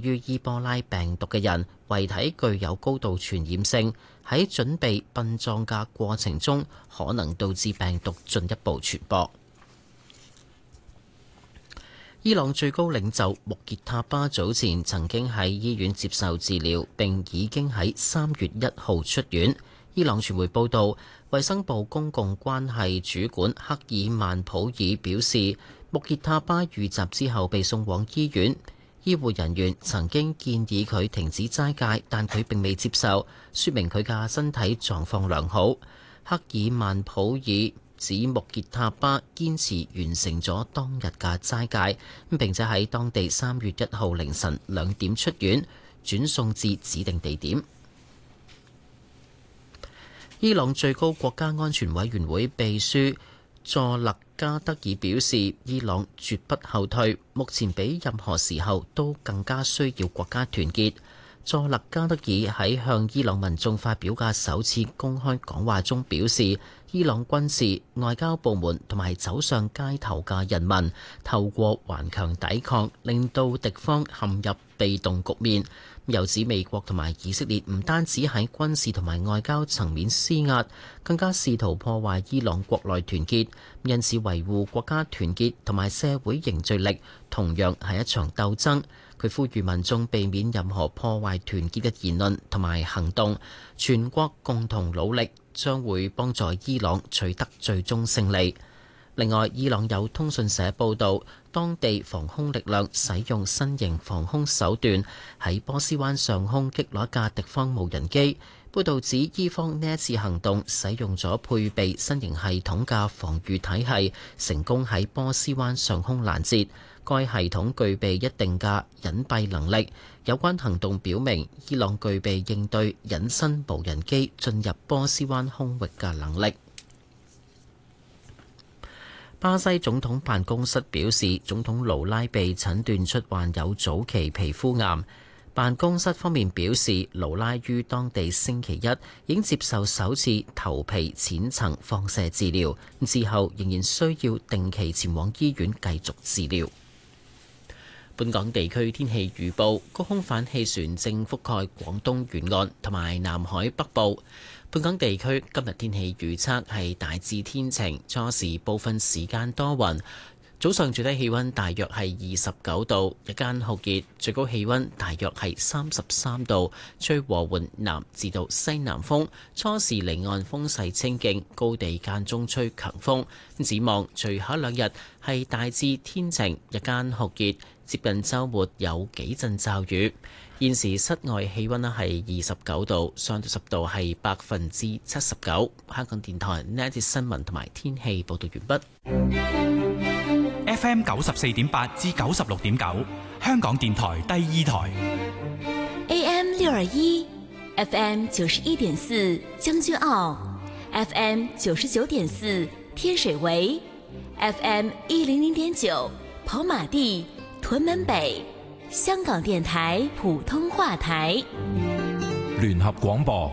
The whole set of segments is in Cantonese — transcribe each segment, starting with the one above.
於伊波拉病毒嘅人遺體具有高度傳染性，喺準備殯葬嘅過程中可能導致病毒進一步傳播。伊朗最高領袖穆傑塔巴早前曾經喺醫院接受治療，並已經喺3月1號出院。伊朗傳媒報道，衛生部公共關係主管克爾曼普爾表示，穆傑塔巴遇襲之後被送往醫院，醫護人員曾經建議佢停止齋戒，但佢並未接受，說明佢嘅身體狀況良好。克爾曼普爾指穆傑塔巴堅持完成咗當日嘅齋戒，並且喺當地3月1號凌晨2點出院，轉送至指定地點。伊朗最高國家安全委員會秘書佐勒加德爾表示，伊朗絕不後退，目前比任何時候都更加需要國家團結。佐勒加德爾喺向伊朗民眾發表嘅首次公開講話中表示，伊朗軍事、外交部門同埋走上街頭嘅人民透過頑強抵抗，令到敵方陷入被動局面。又指美國同埋以色列唔單止喺軍事同埋外交層面施壓，更加試圖破壞伊朗國內團結，因此維護國家團結同埋社會凝聚力同樣係一場鬥爭。佢呼籲民眾避免任何破壞團結嘅言論同埋行動，全國共同努力將會幫助伊朗取得最終勝利。另外，伊朗有通訊社報導，當地防空力量使用新型防空手段喺波斯灣上空擊落一架敵方無人機。報導指，伊方呢一次行動使用咗配備新型系統嘅防禦體系，成功喺波斯灣上空攔截。該系統具備一定嘅隱蔽能力。有關行動表明，伊朗具備應對隱身無人機進入波斯灣空域嘅能力。巴西總統辦公室表示，總統盧拉被診斷出患有早期皮膚癌。辦公室方面表示，盧拉於當地星期一已經接受首次頭皮淺層放射治療，之後仍然需要定期前往醫院繼續治療。本港地區天氣預報，高空反氣旋正覆蓋廣東沿岸同埋南海北部。本港地區今日天氣預測係大致天晴，初時部分時間多雲，早上最低氣溫大約係29度，日間酷熱，最高氣溫大約係33度，吹和緩南至到西南風，初時離岸風勢清勁，高地間中吹強風。展望隨後兩日係大致天晴，日間酷熱，接近週末有幾陣驟雨。現時室外氣溫係29度，相對濕度係79%。香港電台呢一節新聞同埋天氣報道完畢。 FM 94.8至96.9，香港電台第二台。 AM 621 FM 91.4將軍澳 FM 99.4天水圍 FM 100.9跑馬地屯門北，香港電台普通話台。 聯合廣播。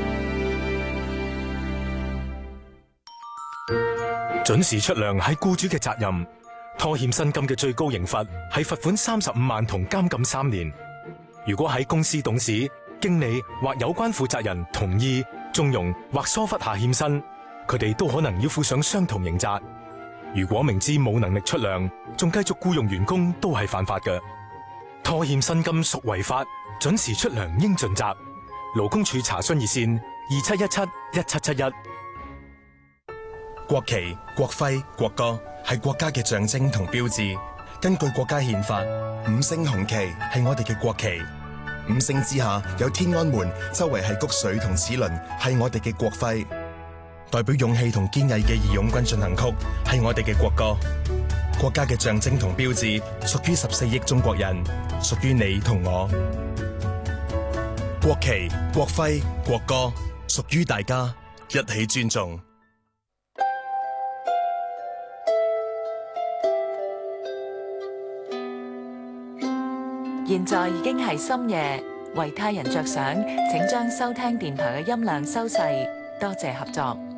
準時出糧係僱主嘅責任，拖欠薪金嘅最高刑罰係罰款35萬同監禁3年。如果喺公司董事、經理或有關負責人同意、縱容或疏忽下欠薪，佢哋都可能要負上相同刑責。如果明知冇能力出糧，仲繼續僱用員工，都係犯法嘅。拖欠薪金屬違法，準時出糧應盡責。勞工處查詢熱線27171771。 國旗、國徽、國歌係國家嘅象徵同標誌。根據國家憲法，5星紅旗係我哋嘅國旗。5星之下有天安門，周圍係穀穗同齒輪，係我哋嘅國徽。代表勇氣同堅毅嘅義勇軍進行曲係我哋嘅國歌。國家嘅象徵同標誌屬於14億中國人，屬於你同我。國旗、國徽、國歌屬於大家，一起尊重。 現在已經係深夜，為他人着想，請將收聽電台嘅音量收細，多謝合作。